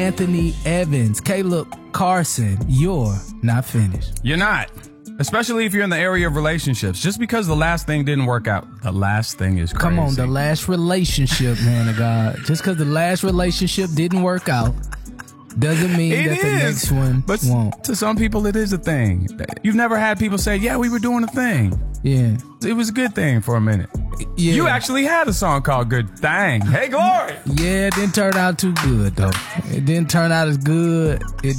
Anthony Evans, Caleb Carson, you're not finished. You're not. Especially if you're in the area of relationships. Just because the last thing didn't work out, the last thing is crazy. Come on, the last relationship, man of God. Just because the last relationship didn't work out doesn't mean that the next one won't. To some people, it is a thing. You've never had people say, yeah, we were doing a thing. Yeah. It was a good thing for a minute. Yeah. You actually had a song called Good Thing. Hey, Glory. Yeah, it didn't turn out too good, though. It didn't turn out as good. It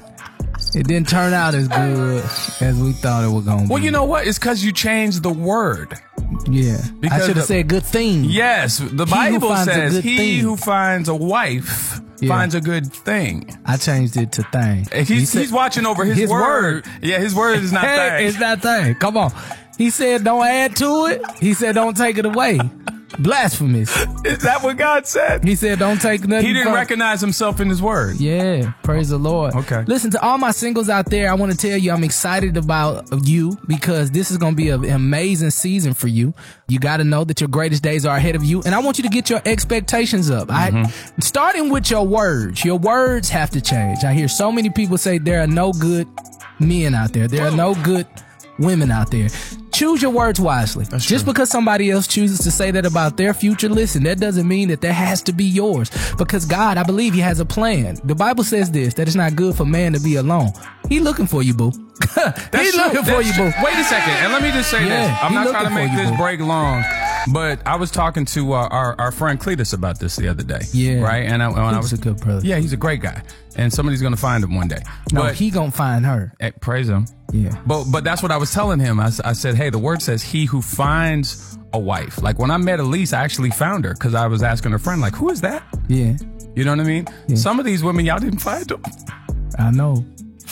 didn't turn out as good as we thought it was going to be. Well, you know what? It's because you changed the word. Yeah. Because I should have said good thing. Yes. The Bible says he who finds a wife finds a good thing. I changed it to thing. He's watching over his word. Yeah, his word is not thing. It's not thing. Come on. He said don't add to it. He said don't take it away. Blasphemous. Is that what God said? He said don't take nothing. He didn't recognize himself in his word. Yeah, praise the Lord. Okay. Listen, to all my singles out there, I want to tell you I'm excited about you because this is going to be an amazing season for you. You got to know that your greatest days are ahead of you, and I want you to get your expectations up. Starting with your words. Your words have to change. I hear so many people say there are no good men out there. There are no good women out there. Choose your words wisely. Just because somebody else chooses to say that about their future, listen, that doesn't mean that that has to be yours. Because God, I believe he has a plan. The Bible says this, that it's not good for man to be alone. He looking for you, boo. He's looking for you, boo. Wait a second, and let me just say this. I'm not trying to make this break long, but I was talking to our friend Cletus about this the other day. Yeah. Right? And I was a good brother. Yeah, he's a great guy. And somebody's going to find him one day. No, he going to find her. Praise him. Yeah. But that's what I was telling him. I said, hey, the word says he who finds a wife. Like when I met Elise, I actually found her because I was asking her friend, like, who is that? Yeah. You know what I mean? Yeah. Some of these women, y'all didn't find them. I know.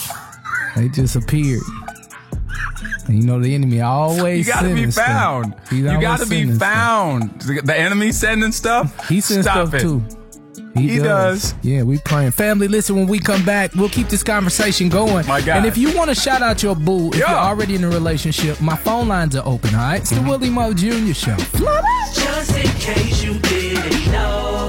They just appeared. And you know the enemy always You got to be found. You got to be found. The enemy sending stuff? He sends stuff too. He does. Yeah, we praying. Family, listen, when we come back, we'll keep this conversation going. My God. And if you want to shout out your boo, if you're already in a relationship, my phone lines are open, all right? It's the Willie Moe Jr. Show. Just in case you didn't know,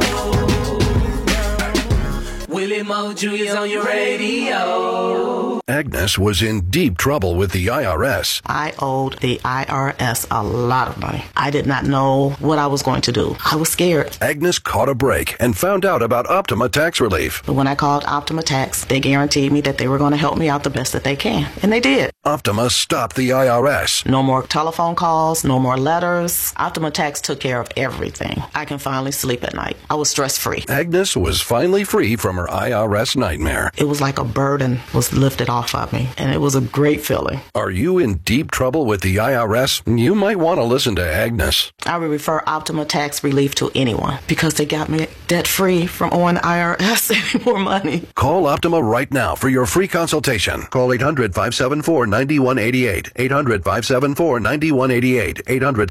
Willie Moe Jr. is on your radio. Agnes was in deep trouble with the IRS. I owed the IRS a lot of money. I did not know what I was going to do. I was scared. Agnes caught a break and found out about Optima Tax Relief. But when I called Optima Tax, they guaranteed me that they were going to help me out the best that they can. And they did. Optima stopped the IRS. No more telephone calls, no more letters. Optima Tax took care of everything. I can finally sleep at night. I was stress-free. Agnes was finally free from her IRS nightmare. It was like a burden was lifted off of me, and it was a great feeling. Are you in deep trouble with the IRS? You might want to listen to Agnes. I would refer Optima Tax Relief to anyone because they got me debt-free from owing the IRS any more money. Call Optima right now for your free consultation. Call 800-574-9188. 800-574-9188.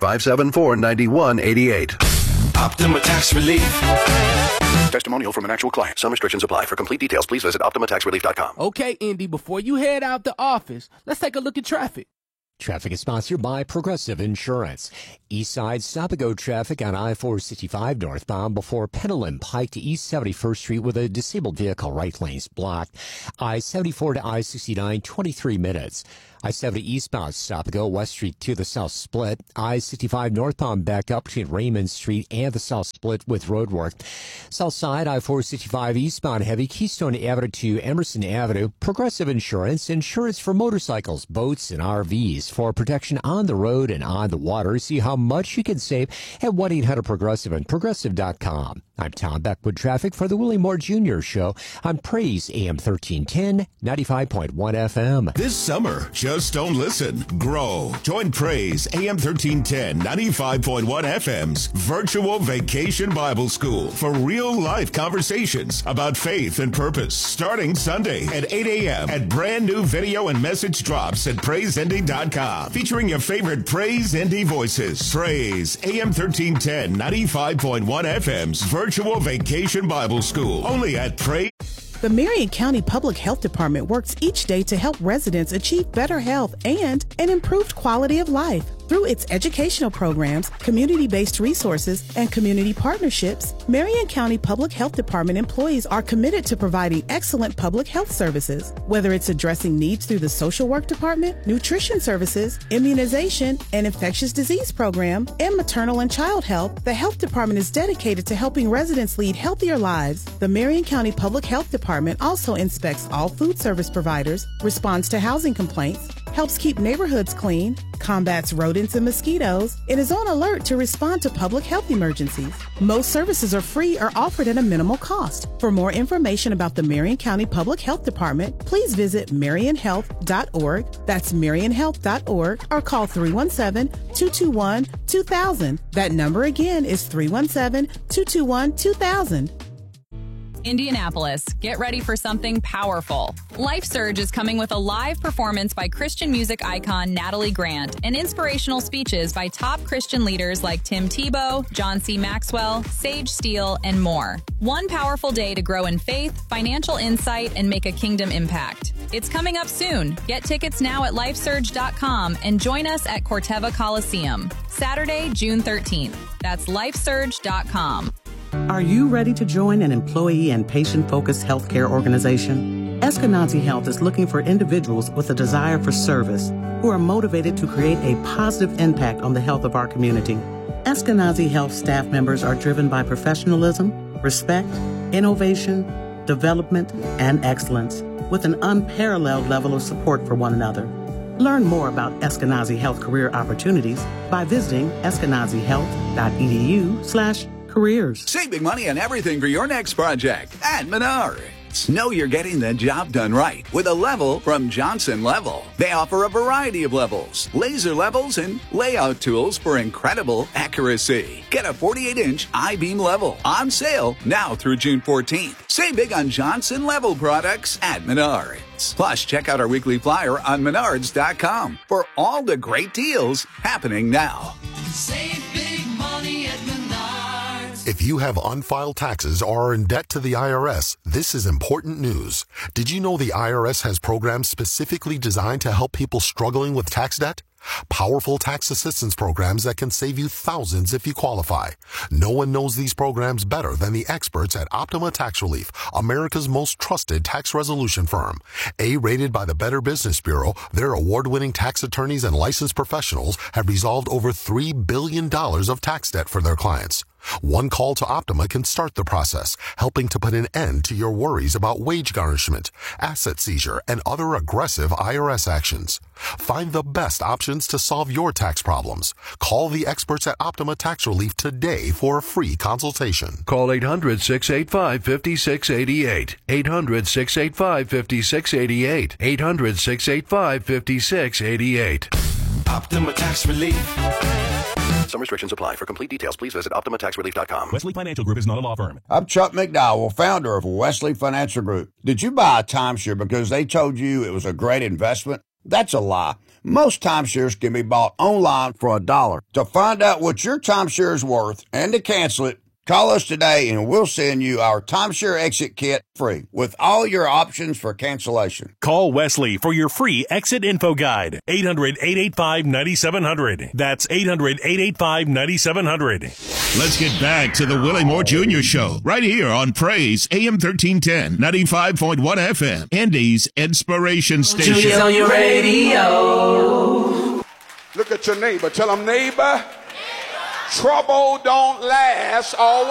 800-574-9188. Optima Tax Relief. Testimonial from an actual client. Some restrictions apply. For complete details, please visit OptimaTaxRelief.com. Okay, Indy, before you head out the office, let's take a look at traffic. Traffic is sponsored by Progressive Insurance. Eastside stop-and-go traffic on I-465 northbound before Pendleton Pike to East 71st Street with a disabled vehicle. Right lanes blocked. I-74 to I-69, 23 minutes. I-70 eastbound stop-and-go West Street to the South Split. I-65 northbound back up between Raymond Street and the South Split with roadwork. South side I-465 eastbound heavy Keystone Avenue to Emerson Avenue. Progressive Insurance. Insurance for motorcycles, boats, and RVs. For protection on the road and on the water. See how much you can save at 1-800-PROGRESSIVE and Progressive.com. I'm Tom Beck with traffic for the Willie Moore Jr. Show on Praise AM 1310, 95.1 FM. This summer, just don't listen. Grow. Join Praise AM 1310, 95.1 FM's virtual vacation Bible school for real-life conversations about faith and purpose starting Sunday at 8 a.m. at brand new video and message drops at PraiseIndy.com featuring your favorite Praise Indy voices. Praise AM 1310, 95.1 FM's virtual vacation Bible school only at Praise. The Marion County Public Health Department works each day to help residents achieve better health and an improved quality of life. Through its educational programs, community-based resources, and community partnerships, Marion County Public Health Department employees are committed to providing excellent public health services. Whether it's addressing needs through the social work department, nutrition services, immunization, and infectious disease program, and maternal and child health, the health department is dedicated to helping residents lead healthier lives. The Marion County Public Health Department also inspects all food service providers, responds to housing complaints, helps keep neighborhoods clean, combats rodents and mosquitoes, and is on alert to respond to public health emergencies. Most services are free or offered at a minimal cost. For more information about the Marion County Public Health Department, please visit marionhealth.org. That's marionhealth.org, or call 317-221-2000. That number again is 317-221-2000. Indianapolis, get ready for something powerful. Life Surge is coming with a live performance by Christian music icon Natalie Grant and inspirational speeches by top Christian leaders like Tim Tebow, John C. Maxwell, Sage Steele, and more. One powerful day to grow in faith, financial insight, and make a kingdom impact. It's coming up soon. Get tickets now at lifesurge.com and join us at Corteva Coliseum, Saturday, June 13th. That's lifesurge.com. Are you ready to join an employee and patient-focused healthcare organization? Eskenazi Health is looking for individuals with a desire for service who are motivated to create a positive impact on the health of our community. Eskenazi Health staff members are driven by professionalism, respect, innovation, development, and excellence, with an unparalleled level of support for one another. Learn more about Eskenazi Health career opportunities by visiting eskenazihealth.edu/careers. Save big money on everything for your next project at Menards. Know you're getting the job done right with a level from Johnson Level. They offer a variety of levels, laser levels, and layout tools for incredible accuracy. Get a 48-inch I-beam level on sale now through June 14th. Save big on Johnson Level products at Menards. Plus, check out our weekly flyer on menards.com for all the great deals happening now. Save big money at Menards. If you have unfiled taxes or are in debt to the IRS, this is important news. Did you know the IRS has programs specifically designed to help people struggling with tax debt? Powerful tax assistance programs that can save you thousands if you qualify. No one knows these programs better than the experts at Optima Tax Relief, America's most trusted tax resolution firm. A-rated by the Better Business Bureau, their award-winning tax attorneys and licensed professionals have resolved over $3 billion of tax debt for their clients. One call to Optima can start the process, helping to put an end to your worries about wage garnishment, asset seizure, and other aggressive IRS actions. Find the best options to solve your tax problems. Call the experts at Optima Tax Relief today for a free consultation. Call 800-685-5688. 800-685-5688. 800-685-5688. Optima Tax Relief. Some restrictions apply. For complete details, please visit OptimaTaxRelief.com. Wesley Financial Group is not a law firm. I'm Chuck McDowell, founder of Wesley Financial Group. Did you buy a timeshare because they told you it was a great investment? That's a lie. Most timeshares can be bought online for $1. To find out what your timeshare is worth and to cancel it, call us today and we'll send you our timeshare exit kit free with all your options for cancellation. Call Wesley for your free exit info guide. 800-885-9700. That's 800-885-9700. Let's get back to the Willie Moore Jr. Show right here on Praise AM 1310, 95.1 FM, Indy's Inspiration Station. Junior's on your radio. Look at your neighbor. Tell them, neighbor, trouble don't last always.